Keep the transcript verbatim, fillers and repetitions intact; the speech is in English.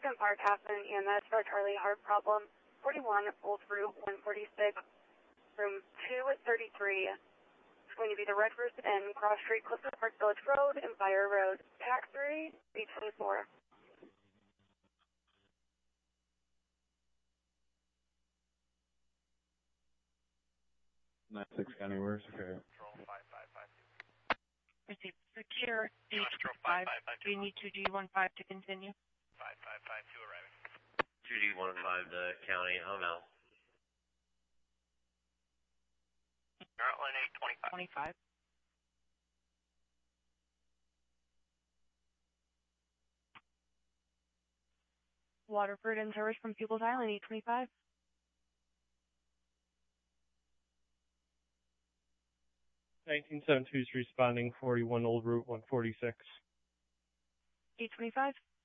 Second Park, Aspen, E M S for Charlie Heart problem. forty-one, Old Route one forty-six, room two thirty-three. It's going to be the Red Roost Inn, Cross Street, Clifton Park Village Road, Empire Road. Tax three, eight twenty-four. nine six County Works, okay. Control five five five two. Receive secure eight five. Do you need two D one five to continue? five five five two arriving. two D one five to county, home out. Heartland eight twenty-five. twenty-five. Waterford and service from People's Island, eight twenty-five. nineteen seventy-two is responding, forty-one Old Route one forty-six. eight twenty-five.